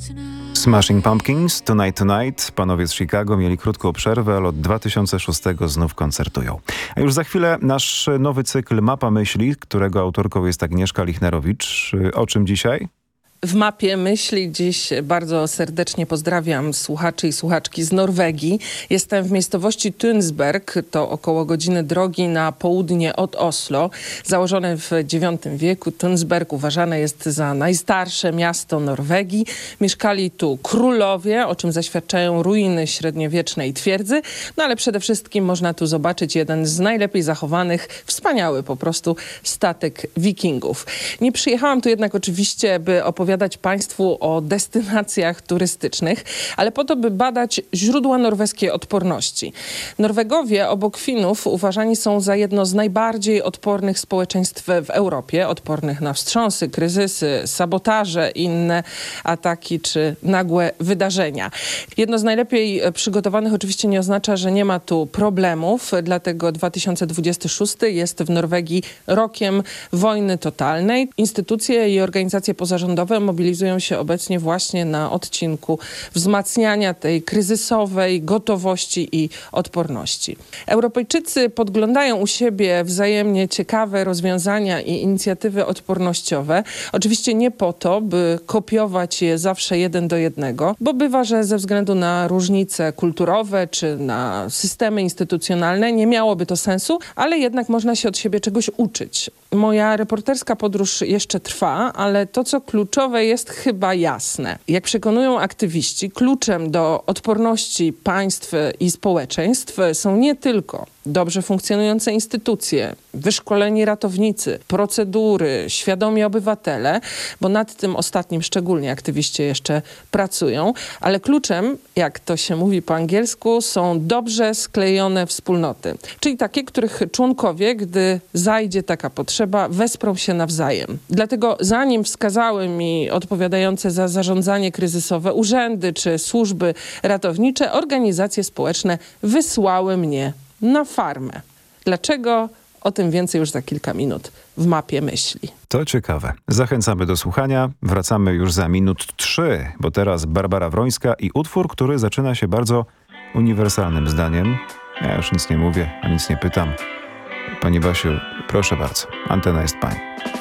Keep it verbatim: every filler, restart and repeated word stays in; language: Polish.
Smashing Pumpkins, Tonight Tonight. Panowie z Chicago mieli krótką przerwę, ale od dwa tysiące szóstego znów koncertują. A już za chwilę nasz nowy cykl Mapa Myśli, którego autorką jest Agnieszka Lichnerowicz. O czym dzisiaj? W Mapie Myśli dziś bardzo serdecznie pozdrawiam słuchaczy i słuchaczki z Norwegii. Jestem w miejscowości Tønsberg, to około godziny drogi na południe od Oslo. Założone w dziewiątym wieku, Tønsberg uważane jest za najstarsze miasto Norwegii. Mieszkali tu królowie, o czym zaświadczają ruiny średniowiecznej twierdzy. No ale przede wszystkim można tu zobaczyć jeden z najlepiej zachowanych, wspaniały po prostu statek wikingów. Nie przyjechałam tu jednak oczywiście, by opowiadać opowiadać Państwu o destynacjach turystycznych, ale po to, by badać źródła norweskiej odporności. Norwegowie obok Finów uważani są za jedno z najbardziej odpornych społeczeństw w Europie, odpornych na wstrząsy, kryzysy, sabotaże, inne ataki czy nagłe wydarzenia. Jedno z najlepiej przygotowanych oczywiście nie oznacza, że nie ma tu problemów, dlatego dwa tysiące dwudziesty szósty jest w Norwegii rokiem wojny totalnej. Instytucje i organizacje pozarządowe mobilizują się obecnie właśnie na odcinku wzmacniania tej kryzysowej gotowości i odporności. Europejczycy podglądają u siebie wzajemnie ciekawe rozwiązania i inicjatywy odpornościowe. Oczywiście nie po to, by kopiować je zawsze jeden do jednego, bo bywa, że ze względu na różnice kulturowe czy na systemy instytucjonalne nie miałoby to sensu, ale jednak można się od siebie czegoś uczyć. Moja reporterska podróż jeszcze trwa, ale to, co kluczowe, jest chyba jasne. Jak przekonują aktywiści, kluczem do odporności państw i społeczeństw są nie tylko dobrze funkcjonujące instytucje, wyszkoleni ratownicy, procedury, świadomi obywatele, bo nad tym ostatnim szczególnie aktywiści jeszcze pracują, ale kluczem, jak to się mówi po angielsku, są dobrze sklejone wspólnoty, czyli takie, których członkowie, gdy zajdzie taka potrzeba, wesprą się nawzajem. Dlatego zanim wskazały mi odpowiadające za zarządzanie kryzysowe urzędy czy służby ratownicze, organizacje społeczne wysłały mnie na farmę. Dlaczego? O tym więcej już za kilka minut w Mapie Myśli. To ciekawe. Zachęcamy do słuchania. Wracamy już za minut trzy, bo teraz Barbara Wrońska i utwór, który zaczyna się bardzo uniwersalnym zdaniem. Ja już nic nie mówię, a nic nie pytam. Pani Basiu, proszę bardzo. Antena jest pani.